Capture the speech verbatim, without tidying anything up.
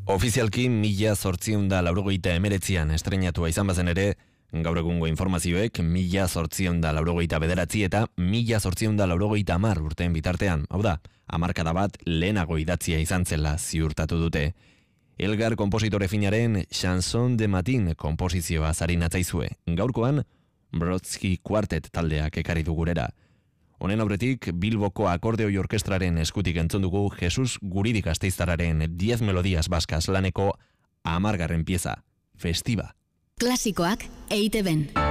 Ofizialki mila zortziehun laurogeita emeretzian estreinatua izan bazen ere, gaur egungo informazioek mila zortziehun laurogeita bederatzi eta mila zortziehun laurogeita hamar urteen bitartean, hau da, hamarkada bat lehenago idatzia izan zela ziurtatu dute. Elgar konpositore finaren Chanson de Matin konposizioa zarin atzaizue. Gaurkoan, Brodsky Quartet taldeak ekarri du gurera. Honen aurretik, Bilboko akordeoi orkestraren eskutik entzun dugu Jesus Guridi Gasteiztarraren diez melodías vascas laneko hamargarren pieza, Festiva. Klasikoak E I Te Ben.